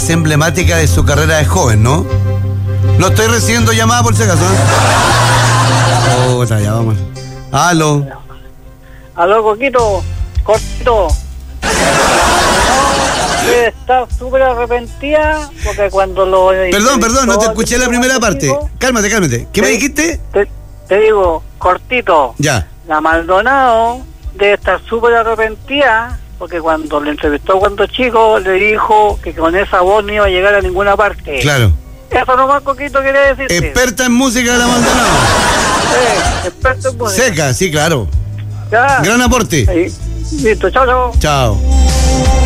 más emblemática de su carrera de joven, ¿no? No estoy recibiendo llamada por si acaso, ¿eh? Otra, ya vamos. Aló. Aló, Coquito, cortito. Está súper arrepentida porque cuando lo... Perdón, no te escuché la primera parte. Cálmate. ¿Qué me dijiste? Te digo, cortito. Ya. La Maldonado debe estar súper arrepentida porque cuando le entrevistó cuando chico le dijo que con esa voz no iba a llegar a ninguna parte. Claro. Eso nomás, Coquito, quería decirte. Experta en música de la Maldonado. Experto en música. Seca, sí, claro. Ya. Gran aporte. Sí. Listo, chao. Chao.